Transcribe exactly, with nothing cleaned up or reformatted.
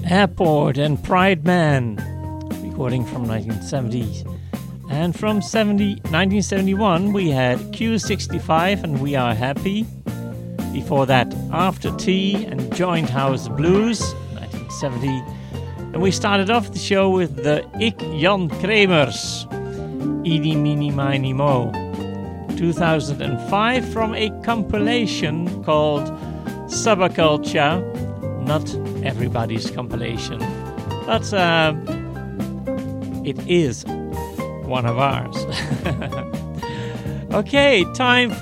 Airport and Pride Man, recording from nineteen seventy. And from nineteen seventy-one, we had Q sixty-five and We Are Happy. Before that, After Tea and Joint House Blues, nineteen seventy. And we started off the show with the Ik Jan Kremers, Eeny Meeny Miny Mo, two thousand five, from a compilation called Subculture. Not everybody's compilation, but uh, it is one of ours. Okay, time for